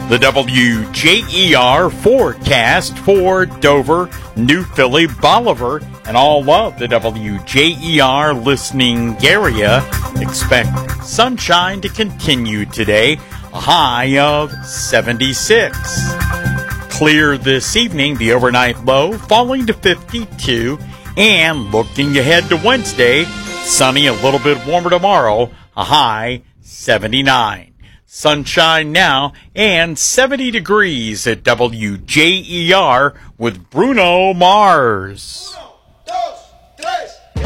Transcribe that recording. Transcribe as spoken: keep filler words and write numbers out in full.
The W J E R forecast for Dover, New Philly, Bolivar, and all of the W J E R listening area. Expect sunshine to continue today, a high of seventy-six. Clear this evening, the overnight low falling to fifty-two, and looking ahead to Wednesday, sunny, a little bit warmer tomorrow, a high seventy-nine. Sunshine now and seventy degrees at W J E R with Bruno Mars.